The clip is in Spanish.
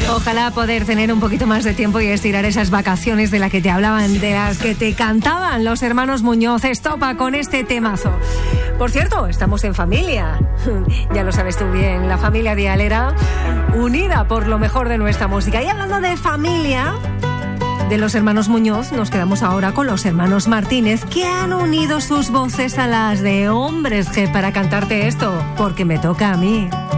Ojalá poder tener un poquito más de tiempo y estirar esas vacaciones de las que te hablaban, de las que te cantaban los hermanos Muñoz. Estopa con este temazo. Por cierto, estamos en familia. Ya lo sabes tú bien, la familia dialera, unida por lo mejor de nuestra música. Y hablando de familia, de los hermanos Muñoz, nos quedamos ahora con los hermanos Martínez, que han unido sus voces a las de Hombres G para cantarte esto, porque me toca a mí.